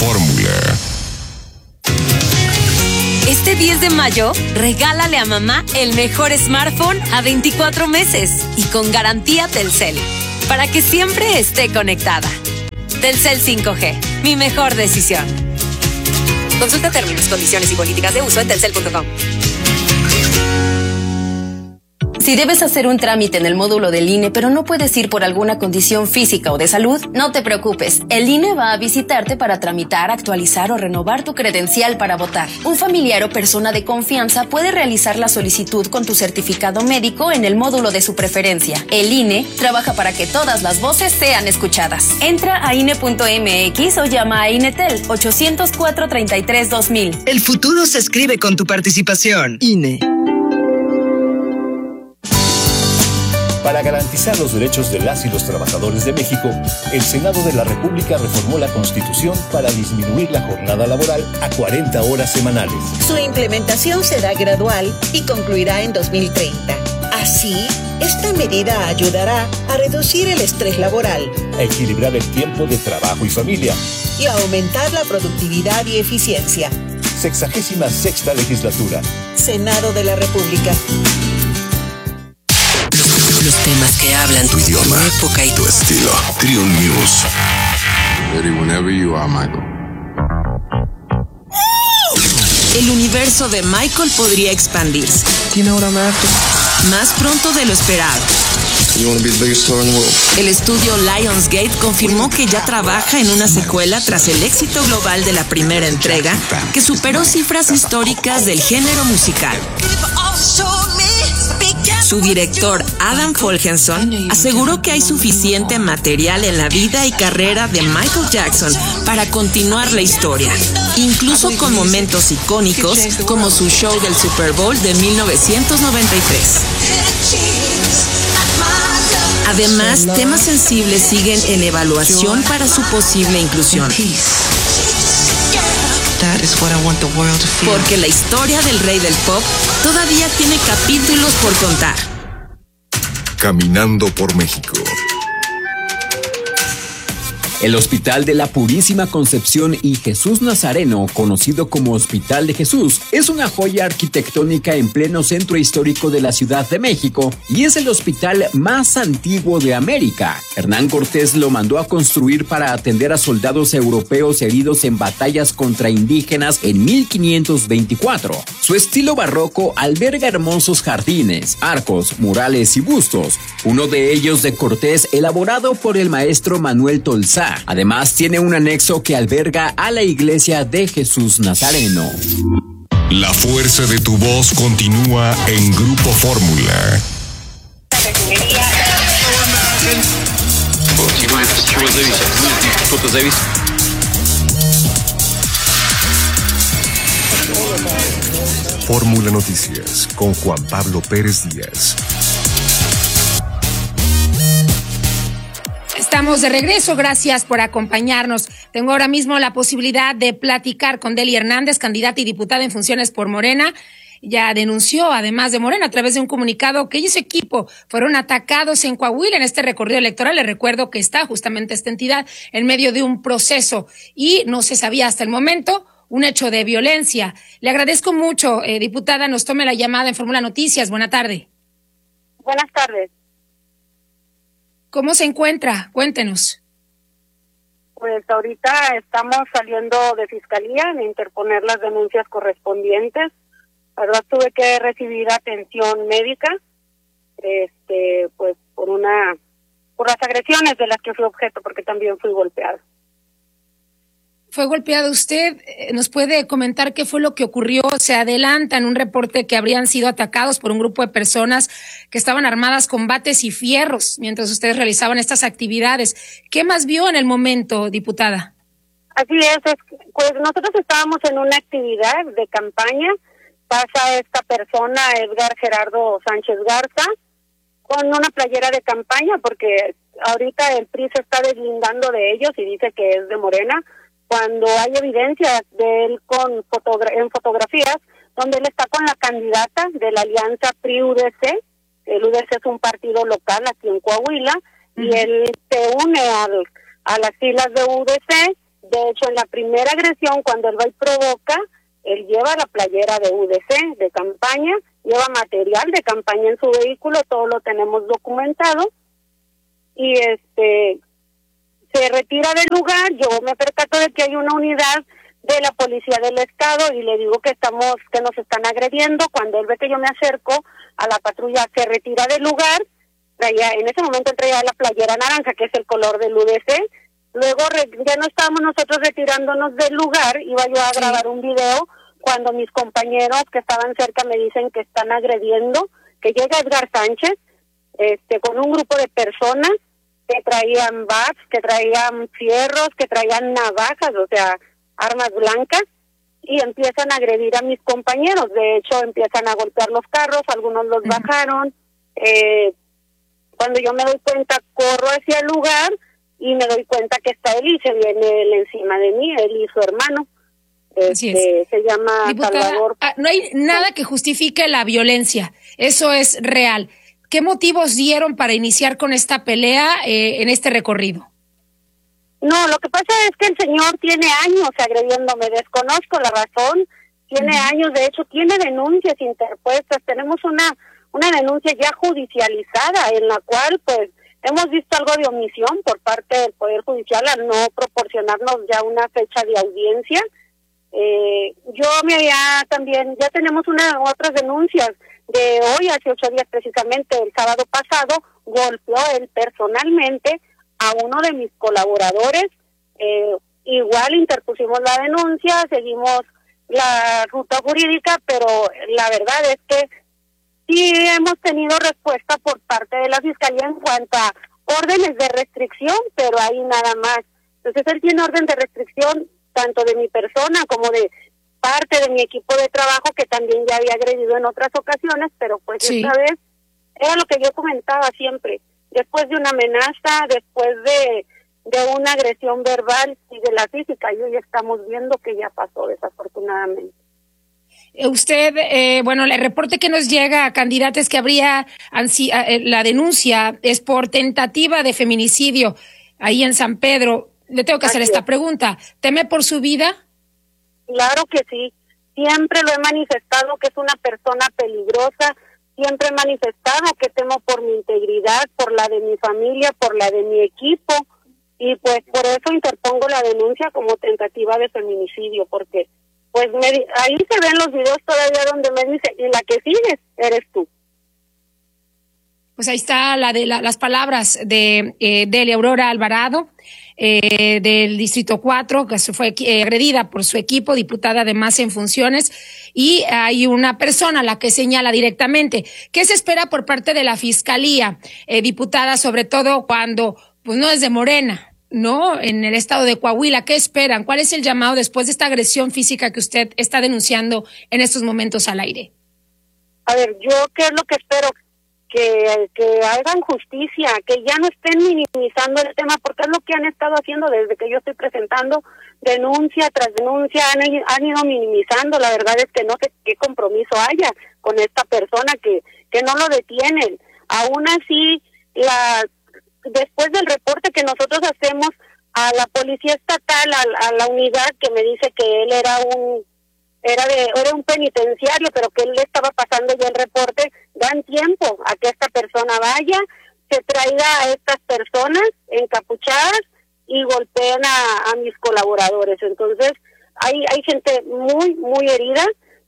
Fórmula. Este 10 de mayo, regálale a mamá el mejor smartphone a 24 meses y con garantía Telcel, para que siempre esté conectada. Telcel 5G, mi mejor decisión. Consulta términos, condiciones y políticas de uso en telcel.com. Si debes hacer un trámite en el módulo del INE, pero no puedes ir por alguna condición física o de salud, no te preocupes. El INE va a visitarte para tramitar, actualizar o renovar tu credencial para votar. Un familiar o persona de confianza puede realizar la solicitud con tu certificado médico en el módulo de su preferencia. El INE trabaja para que todas las voces sean escuchadas. Entra a INE.mx o llama a INETEL 804-33-2000. El futuro se escribe con tu participación. INE. Para garantizar los derechos de las y los trabajadores de México, el Senado de la República reformó la Constitución para disminuir la jornada laboral a 40 horas semanales. Su implementación será gradual y concluirá en 2030. Así, esta medida ayudará a reducir el estrés laboral, a equilibrar el tiempo de trabajo y familia y a aumentar la productividad y eficiencia. 66ª legislatura. Senado de la República. Los temas que hablan tu idioma, tu época y tu estilo. Trio News. Ready whenever you are, Michael. El universo de Michael podría expandirse. You know what I'm after? Más pronto de lo esperado. You want to be the biggest star in the world. El estudio Lionsgate confirmó que ya trabaja en una secuela tras el éxito global de la primera entrega, que superó cifras históricas del género musical. Su director, Adam Folgenson, aseguró que hay suficiente material en la vida y carrera de Michael Jackson para continuar la historia, incluso con momentos icónicos como su show del Super Bowl de 1993. Además, temas sensibles siguen en evaluación para su posible inclusión. Porque la historia del rey del pop todavía tiene capítulos por contar. Caminando por México. El Hospital de la Purísima Concepción y Jesús Nazareno, conocido como Hospital de Jesús, es una joya arquitectónica en pleno centro histórico de la Ciudad de México y es el hospital más antiguo de América. Hernán Cortés lo mandó a construir para atender a soldados europeos heridos en batallas contra indígenas en 1524. Su estilo barroco alberga hermosos jardines, arcos, murales y bustos, uno de ellos de Cortés elaborado por el maestro Manuel Tolsá. Además, tiene un anexo que alberga a la iglesia de Jesús Nazareno. La fuerza de tu voz continúa en Grupo Fórmula. Fórmula Noticias con Juan Pablo Pérez Díaz. Estamos de regreso, gracias por acompañarnos. Tengo ahora mismo la posibilidad de platicar con Dely Hernández, candidata y diputada en funciones por Morena. Ya denunció, además de Morena, a través de un comunicado, que ella y su equipo fueron atacados en Coahuila en este recorrido electoral. Les recuerdo que está justamente esta entidad en medio de un proceso y no se sabía hasta el momento un hecho de violencia. Le agradezco mucho, diputada, nos tome la llamada en Fórmula Noticias. Buena tarde. Buenas tardes. ¿Cómo se encuentra? Cuéntenos. Pues ahorita estamos saliendo de fiscalía en interponer las denuncias correspondientes. La verdad tuve que recibir atención médica, pues por las agresiones de las que fui objeto, porque también fui golpeado. ¿Fue golpeado usted? ¿Nos puede comentar qué fue lo que ocurrió? Se adelanta en un reporte que habrían sido atacados por un grupo de personas que estaban armadas con bates y fierros mientras ustedes realizaban estas actividades. ¿Qué más vio en el momento, diputada? Así es, pues nosotros estábamos en una actividad de campaña. Pasa esta persona, Edgar Gerardo Sánchez Garza, con una playera de campaña, porque ahorita el PRI se está deslindando de ellos y dice que es de Morena, cuando hay evidencia de él en fotografías, donde él está con la candidata de la alianza PRI-UDC. El UDC es un partido local aquí en Coahuila, y él se une a las filas de UDC De hecho, en la primera agresión, cuando él va y provoca, él lleva la playera de UDC, de campaña, lleva material de campaña en su vehículo, todo lo tenemos documentado, y se retira del lugar. Yo me percato de que hay una unidad de la policía del estado y le digo que nos están agrediendo. Cuando él ve que yo me acerco a la patrulla, se retira del lugar. En ese momento traía la playera naranja, que es el color del UDC. Luego ya no estábamos nosotros retirándonos del lugar, iba yo a grabar un video cuando mis compañeros que estaban cerca me dicen que están agrediendo, que llega Edgar Sánchez con un grupo de personas que traían bats, que traían fierros, que traían navajas, o sea, armas blancas, y empiezan a agredir a mis compañeros. De hecho, empiezan a golpear los carros, algunos los bajaron. Cuando yo me doy cuenta, corro hacia el lugar y me doy cuenta que está él y se viene él encima de mí, él y su hermano. Se llama Diputada, Salvador. No hay nada que justifique la violencia, eso es real. ¿Qué motivos dieron para iniciar con esta pelea en este recorrido? No, lo que pasa es que el señor tiene años agrediéndome, desconozco la razón, tiene años, de hecho tiene denuncias interpuestas, tenemos una denuncia ya judicializada en la cual pues hemos visto algo de omisión por parte del Poder Judicial al no proporcionarnos ya una fecha de audiencia. Ya tenemos otras denuncias de hoy, hace 8 días precisamente, el sábado pasado, golpeó él personalmente a uno de mis colaboradores, igual interpusimos la denuncia, seguimos la ruta jurídica, pero la verdad es que sí hemos tenido respuesta por parte de la Fiscalía en cuanto a órdenes de restricción, pero ahí nada más. Entonces él tiene orden de restricción tanto de mi persona como de parte de mi equipo de trabajo, que también ya había agredido en otras ocasiones, pero pues esta vez era lo que yo comentaba siempre. Después de una amenaza, después de una agresión verbal y de la física, y hoy estamos viendo que ya pasó, desafortunadamente. Usted, el reporte que nos llega, candidata, es que habría la denuncia es por tentativa de feminicidio ahí en San Pedro. Le tengo que hacer esta pregunta. ¿Teme por su vida? Claro que sí. Siempre lo he manifestado que es una persona peligrosa. Siempre he manifestado que temo por mi integridad, por la de mi familia, por la de mi equipo. Y pues por eso interpongo la denuncia como tentativa de feminicidio, porque pues ahí se ven los videos todavía donde me dice, y la que sigues eres tú. Pues ahí está las palabras de Delia Aurora Alvarado, del Distrito 4, que fue agredida por su equipo, diputada además en funciones, y hay una persona a la que señala directamente. ¿Qué se espera por parte de la Fiscalía, diputada, sobre todo cuando pues no es de Morena, ¿no? En el estado de Coahuila, ¿qué esperan? ¿Cuál es el llamado después de esta agresión física que usted está denunciando en estos momentos al aire? A ver, yo qué es lo que espero, que hagan justicia, que ya no estén minimizando el tema, porque es lo que han estado haciendo desde que yo estoy presentando denuncia tras denuncia, han ido minimizando. La verdad es que no sé qué compromiso haya con esta persona que no lo detienen. Aún así, después del reporte que nosotros hacemos a la policía estatal, a la unidad que me dice que él era un penitenciario, pero que él le estaba pasando ya el reporte, dan tiempo a que esta persona vaya, se traiga a estas personas encapuchadas y golpeen a mis colaboradores. Entonces hay gente muy, muy herida,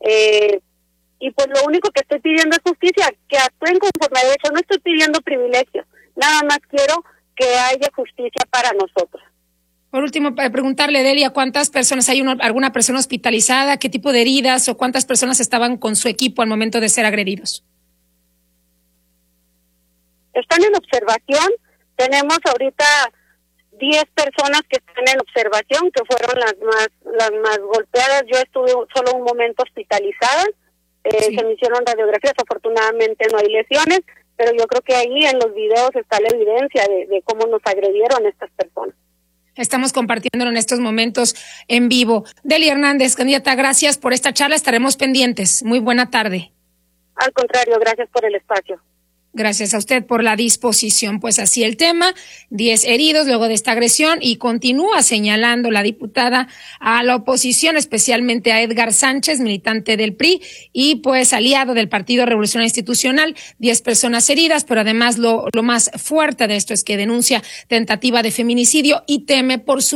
y pues lo único que estoy pidiendo es justicia, que actúen conforme a derecho. No estoy pidiendo privilegios, nada más quiero que haya justicia para nosotros. Por último, para preguntarle, Delia, ¿cuántas personas, alguna persona hospitalizada, qué tipo de heridas o cuántas personas estaban con su equipo al momento de ser agredidos? Están en observación, tenemos ahorita 10 personas que están en observación, que fueron las más golpeadas. Yo estuve solo un momento hospitalizada, se me hicieron radiografías, afortunadamente no hay lesiones, pero yo creo que ahí en los videos está la evidencia de cómo nos agredieron estas personas. Estamos compartiéndolo en estos momentos en vivo. Delia Hernández, candidata, gracias por esta charla, estaremos pendientes. Muy buena tarde. Al contrario, gracias por el espacio. Gracias a usted por la disposición. Pues así el tema, 10 heridos luego de esta agresión, y continúa señalando la diputada a la oposición, especialmente a Edgar Sánchez, militante del PRI y pues aliado del Partido Revolucionario Institucional. 10 personas heridas, pero además lo más fuerte de esto es que denuncia tentativa de feminicidio y teme por su